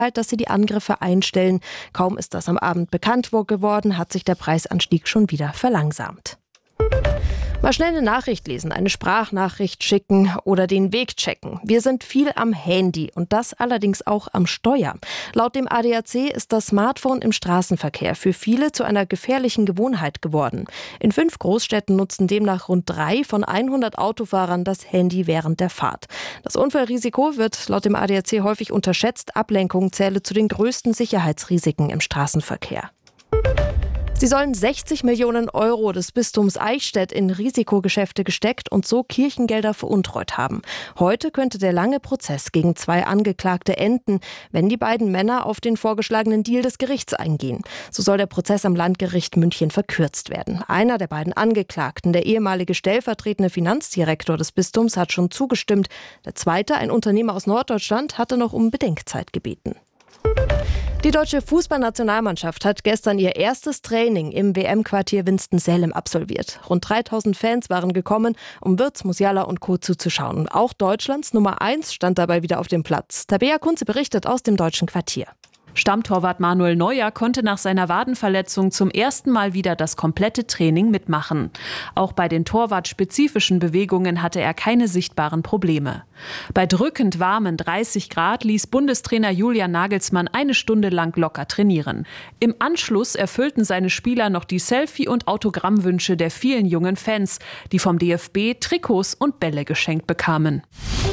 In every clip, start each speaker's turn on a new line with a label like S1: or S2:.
S1: dass sie die Angriffe einstellen. Kaum ist das am Abend bekannt geworden, hat sich der Preisanstieg schon wieder verlangsamt. Mal schnell eine Nachricht lesen, eine Sprachnachricht schicken oder den Weg checken. Wir sind viel am Handy und das allerdings auch am Steuer. Laut dem ADAC ist das Smartphone im Straßenverkehr für viele zu einer gefährlichen Gewohnheit geworden. In 5 Großstädten nutzen demnach rund 3 von 100 Autofahrern das Handy während der Fahrt. Das Unfallrisiko wird laut dem ADAC häufig unterschätzt. Ablenkung zähle zu den größten Sicherheitsrisiken im Straßenverkehr. Sie sollen 60 Millionen Euro des Bistums Eichstätt in Risikogeschäfte gesteckt und so Kirchengelder veruntreut haben. Heute könnte der lange Prozess gegen 2 Angeklagte enden, wenn die beiden Männer auf den vorgeschlagenen Deal des Gerichts eingehen. So soll der Prozess am Landgericht München verkürzt werden. Einer der beiden Angeklagten, der ehemalige stellvertretende Finanzdirektor des Bistums, hat schon zugestimmt. Der zweite, ein Unternehmer aus Norddeutschland, hatte noch um Bedenkzeit gebeten. Die deutsche Fußballnationalmannschaft hat gestern ihr erstes Training im WM-Quartier Winston-Salem absolviert. Rund 3000 Fans waren gekommen, um Wirtz, Musiala und Co. zuzuschauen. Auch Deutschlands Nummer 1 stand dabei wieder auf dem Platz. Tabea Kunze berichtet aus dem deutschen Quartier.
S2: Stammtorwart Manuel Neuer konnte nach seiner Wadenverletzung zum ersten Mal wieder das komplette Training mitmachen. Auch bei den torwartspezifischen Bewegungen hatte er keine sichtbaren Probleme. Bei drückend warmen 30 Grad ließ Bundestrainer Julian Nagelsmann 1 Stunde lang locker trainieren. Im Anschluss erfüllten seine Spieler noch die Selfie- und Autogrammwünsche der vielen jungen Fans, die vom DFB Trikots und Bälle geschenkt bekamen.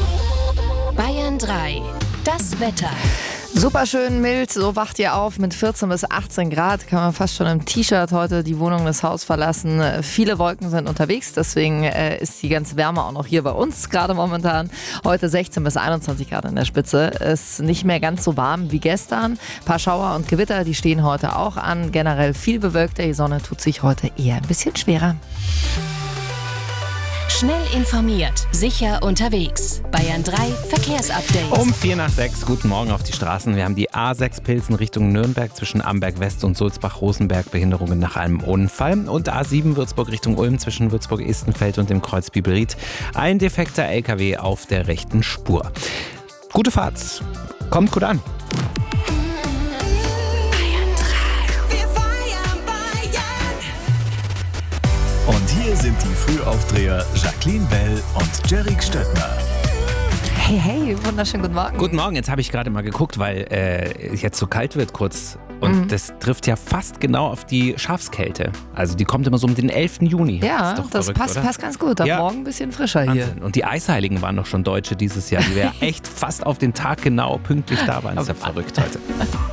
S3: Bayern 3. Das Wetter.
S4: Super schön mild, so wacht ihr auf mit 14 bis 18 Grad. Kann man fast schon im T-Shirt heute die Wohnung, das Haus verlassen. Viele Wolken sind unterwegs, deswegen ist die ganze Wärme auch noch hier bei uns gerade momentan. Heute 16 bis 21 Grad in der Spitze. Ist nicht mehr ganz so warm wie gestern. Ein paar Schauer und Gewitter, die stehen heute auch an. Generell viel bewölkter, die Sonne tut sich heute eher ein bisschen schwerer.
S3: Schnell informiert, sicher unterwegs. Bayern 3 Verkehrsupdate.
S5: Um 5:45, guten Morgen auf die Straßen. Wir haben die A6 Pilsen Richtung Nürnberg zwischen Amberg West und Sulzbach-Rosenberg, Behinderungen nach einem Unfall. Und A7 Würzburg Richtung Ulm zwischen Würzburg-Estenfeld und dem Kreuz Biberried. Ein defekter LKW auf der rechten Spur. Gute Fahrt. Kommt gut an.
S6: Und hier sind die Frühaufdreher Jacqueline Bell und Jerick Stöttner.
S4: Hey, wunderschönen guten Morgen.
S5: Guten Morgen, jetzt habe ich gerade mal geguckt, weil jetzt so kalt wird kurz. Und das trifft ja fast genau auf die Schafskälte. Also die kommt immer so um den 11. Juni.
S4: Ja,
S5: ist doch
S4: das
S5: verrückt,
S4: passt ganz gut. Ab morgen ein bisschen frischer hier.
S5: Wahnsinn. Und die Eisheiligen waren doch schon Deutsche dieses Jahr. Die wären echt fast auf den Tag genau pünktlich da waren. Das ist ja verrückt heute.